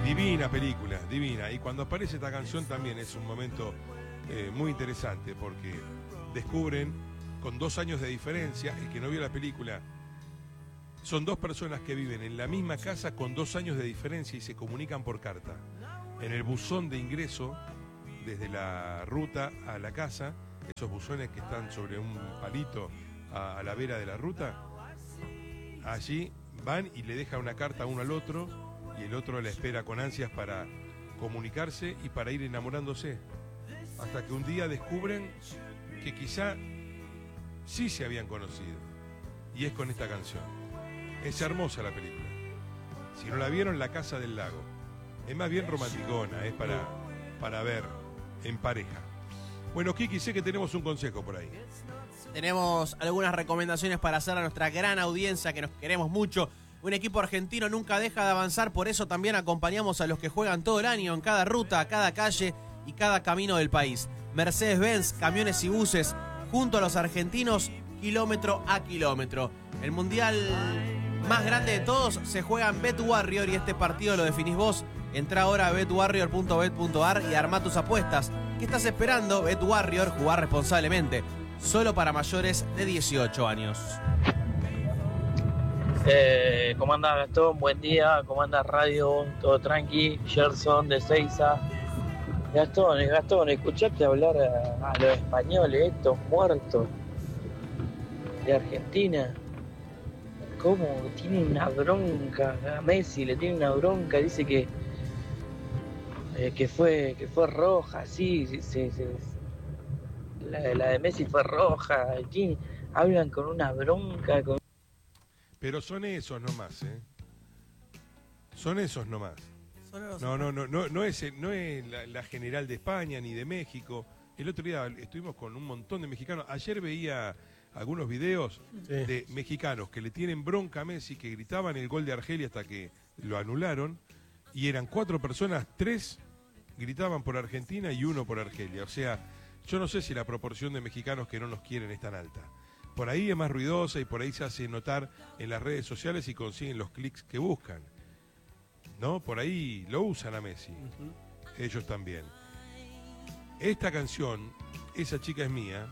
Divina película, divina. Y cuando aparece esta canción también es un momento muy interesante porque descubren con 2 años de diferencia, el que no vio la película, son 2 personas que viven en la misma casa con 2 años de diferencia y se comunican por carta. En el buzón de ingreso, desde la ruta a la casa, esos buzones que están sobre un palito a la vera de la ruta, allí van y le dejan una carta uno al otro y el otro la espera con ansias para comunicarse y para ir enamorándose. Hasta que un día descubren que quizá sí se habían conocido. Y es con esta canción. Es hermosa la película. Si no la vieron, La Casa del Lago. Es más bien romanticona, es para ver en pareja. Bueno, Kiki, sé que tenemos un consejo por ahí. Tenemos algunas recomendaciones para hacer a nuestra gran audiencia que nos queremos mucho. Un equipo argentino nunca deja de avanzar, por eso también acompañamos a los que juegan todo el año en cada ruta, cada calle y cada camino del país. Mercedes-Benz, camiones y buses, junto a los argentinos, kilómetro a kilómetro. El mundial más grande de todos se juega en BetWarrior y este partido lo definís vos. Entrá ahora a betwarrior.bet.ar y armá tus apuestas. ¿Qué estás esperando? BetWarrior, jugar responsablemente. Solo para mayores de 18 años. ¿Cómo anda Gastón? Buen día. ¿Cómo anda Radio? Todo tranqui. Gerson de Seiza. Gastón, escuchaste hablar a los españoles, estos muertos de Argentina. ¿Cómo? Tiene una bronca a Messi, le tiene una bronca. Dice que fue roja, sí. La de Messi fue roja. Aquí hablan con una bronca. Pero son esos nomás, ¿eh? Son esos nomás. No es la general de España ni de México. El otro día estuvimos con un montón de mexicanos. Ayer veía algunos videos de mexicanos que le tienen bronca a Messi, que gritaban el gol de Argelia hasta que lo anularon. Y eran 4 personas, 3 gritaban por Argentina y 1 por Argelia. O sea, yo no sé si la proporción de mexicanos que no nos quieren es tan alta. Por ahí es más ruidosa y por ahí se hace notar en las redes sociales y consiguen los clics que buscan. ¿No? Por ahí lo usan a Messi. Ellos también. Esta canción, Esa chica es mía,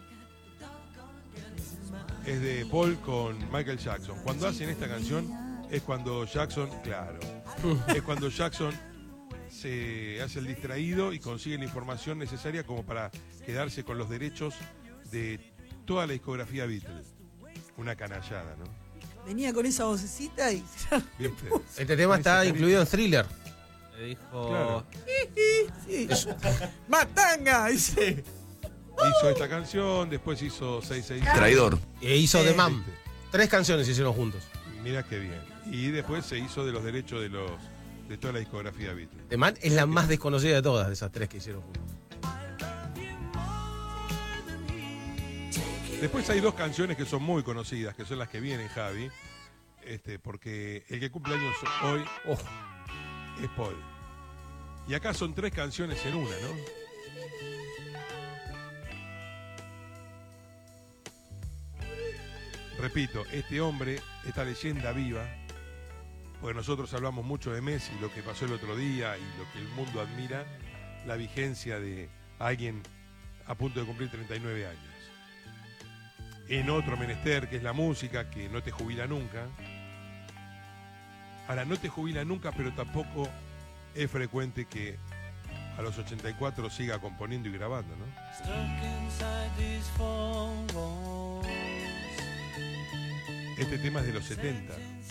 es de Paul con Michael Jackson. Cuando hacen esta canción es cuando Jackson, claro, es cuando Jackson se hace el distraído y consigue la información necesaria como para quedarse con los derechos de toda la discografía Beatles. Una canallada, ¿no? Venía con esa vocecita y... ¿Viste? Este tema está incluido en Thriller. Le dijo... Claro. sí. ¡Matanga! Dice. Hizo esta canción, después hizo 666. Traidor. E hizo The Man. ¿Viste? 3 canciones hicieron juntos. Mira qué bien. Y después se hizo de los derechos de toda la discografía Beatles. The Man es la más desconocida de todas, de esas 3 que hicieron juntos. Después hay 2 canciones que son muy conocidas, que son las que vienen, Javi, porque el que cumple años hoy es Paul. Y acá son 3 canciones en una, ¿no? Repito, este hombre, esta leyenda viva, porque nosotros hablamos mucho de Messi, lo que pasó el otro día y lo que el mundo admira, la vigencia de alguien a punto de cumplir 39 años. En otro menester, que es la música, que no te jubila nunca. Ahora, no te jubila nunca, pero tampoco es frecuente que a los 84 siga componiendo y grabando, ¿no? Este tema es de los 70.